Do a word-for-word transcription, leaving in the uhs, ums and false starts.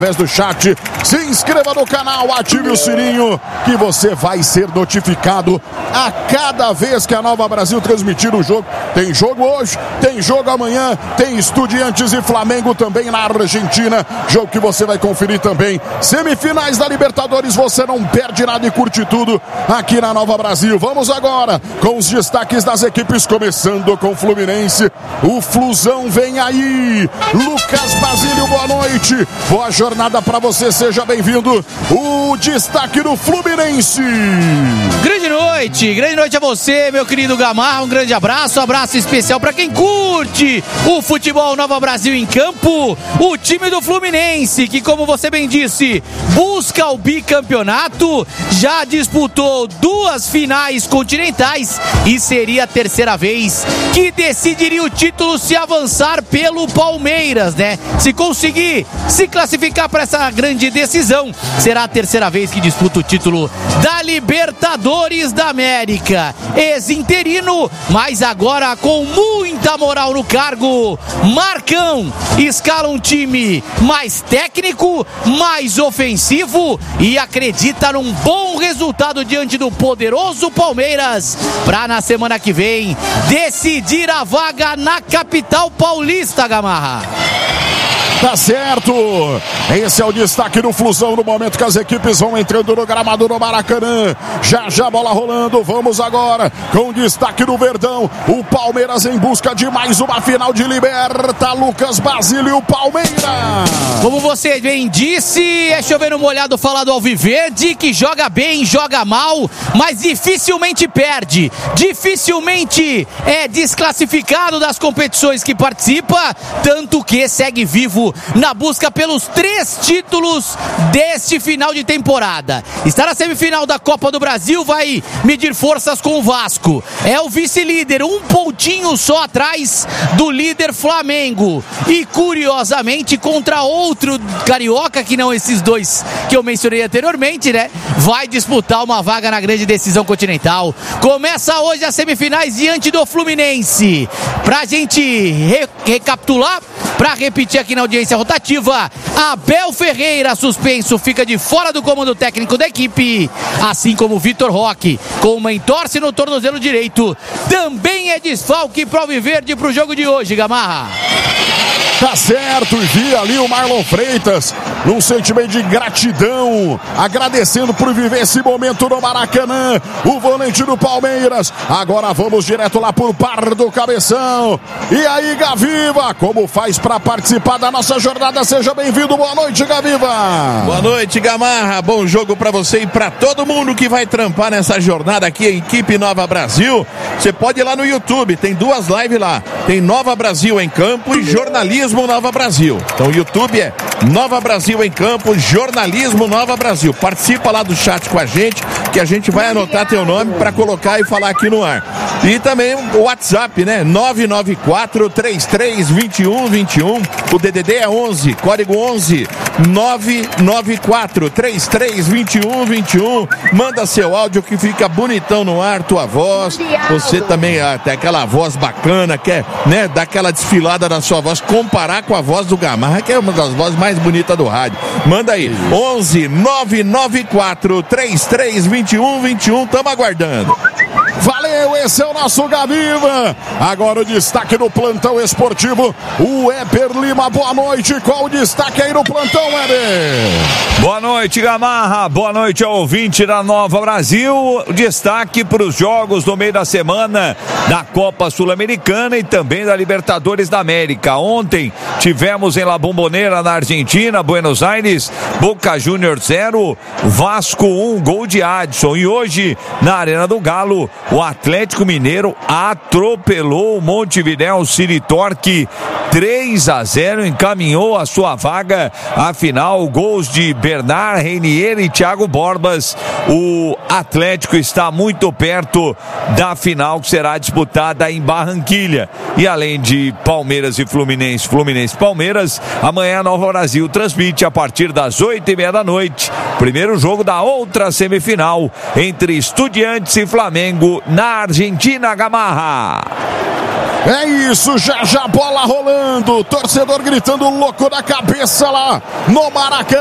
Através do chat, se inscreva no canal, ative o sininho que você vai ser notificado a cada vez que a Nova Brasil transmitir o jogo. Tem jogo hoje, tem jogo amanhã, tem Estudiantes e Flamengo também na Argentina, jogo que você vai conferir também. Semifinais da Libertadores, você não perde nada e curte tudo aqui na Nova Brasil. Vamos agora com os destaques das equipes, começando com o Fluminense. O Flusão vem aí. Lucas Basílio, boa noite. Boa jornada. Nada para você, seja bem-vindo. O destaque do Fluminense. Grande noite, grande noite a você, meu querido Gamarra. Um grande abraço, um abraço especial para quem curte o futebol Nova Brasil em campo. O time do Fluminense, que, como você bem disse, busca o bicampeonato, já disputou duas finais continentais e seria a terceira vez que decidiria o título se avançar pelo Palmeiras, né? Se conseguir se classificar para essa grande decisão, será a terceira vez que disputa o título da Libertadores da América. Ex-interino, mas agora com muita moral no cargo. Marcão escala um time mais técnico, mais ofensivo e acredita num bom resultado diante do poderoso Palmeiras para na semana que vem decidir a vaga na capital paulista, Gamarra. Tá certo, esse é o destaque do Flusão no momento que as equipes vão entrando no gramado do Maracanã. Já já a bola rolando, vamos agora com o destaque do Verdão. O Palmeiras em busca de mais uma final de Liberta. Lucas Basílio e o Palmeiras. Como você bem disse, é chover no molhado falar do Alviverde, que joga bem, joga mal, mas dificilmente perde, dificilmente é desclassificado das competições que participa, tanto que segue vivo na busca pelos três títulos deste final de temporada. Está na semifinal da Copa do Brasil, vai medir forças com o Vasco. É o vice-líder, um pontinho só atrás do líder Flamengo. E curiosamente, contra outro carioca, que não esses dois que eu mencionei anteriormente, né? Vai disputar uma vaga na grande decisão continental. Começa hoje as semifinais diante do Fluminense. Pra gente re- recapitular, pra repetir aqui na audiência rotativa, Abel Ferreira, suspenso, fica de fora do comando técnico da equipe, assim como Vitor Roque, com uma entorse no tornozelo direito, também é desfalque para o Alviverde pro jogo de hoje, Gamarra. Tá certo, e vi ali o Marlon Freitas num sentimento de gratidão, agradecendo por viver esse momento no Maracanã, o volante do Palmeiras. Agora vamos direto lá por Pardo Cabeção. E aí, Gaviva, como faz para participar da nossa jornada? Seja bem-vindo, boa noite, Gaviva. Boa noite, Gamarra, bom jogo para você e para todo mundo que vai trampar nessa jornada aqui, a equipe Nova Brasil. Você pode ir lá no YouTube, tem duas lives lá, tem Nova Brasil em Campo e Jornalismo Nova Brasil. Então o YouTube é Nova Brasil em Campo, Jornalismo Nova Brasil. Participa lá do chat com a gente, que a gente vai anotar teu nome para colocar e falar aqui no ar. E também o WhatsApp, né? nove nove quatro, três três dois um dois um. O D D D é onze, código onze, nove nove quatro, três três dois um dois um. Manda seu áudio que fica bonitão no ar, tua voz. Você também ah, tem aquela voz bacana, quer, né, dar aquela desfilada na sua voz, comparar com a voz do Gamarra, que é uma das vozes mais bonitas do rádio. Manda aí, onze, nove nove quatro, três três dois um dois um. Tamo aguardando. Valeu, esse é o nosso Gaviva. Agora o destaque do plantão esportivo, o Éber Lima, boa noite. Qual o destaque aí no plantão, Éber? Boa noite, Gamarra, boa noite ao ouvinte da Nova Brasil. Destaque para os jogos do meio da semana da Copa Sul-Americana e também da Libertadores da América. Ontem tivemos em La Bombonera, na Argentina, Buenos Aires, Boca Juniors zero, Vasco um, gol de Adson. E hoje, na Arena do Galo, o Atlético Mineiro atropelou o Montevidéu City Torque três a zero, encaminhou a sua vaga à final. Gols de Bernard Reinier e Thiago Borbas. O Atlético está muito perto da final que será disputada em Barranquilha. E além de Palmeiras e Fluminense, Fluminense e Palmeiras, amanhã a Nova Brasil transmite a partir das oito e meia da noite primeiro jogo da outra semifinal entre Estudiantes e Flamengo na Argentina, Gamarra. É isso, já já bola rolando, torcedor gritando louco da cabeça lá no Maracanã.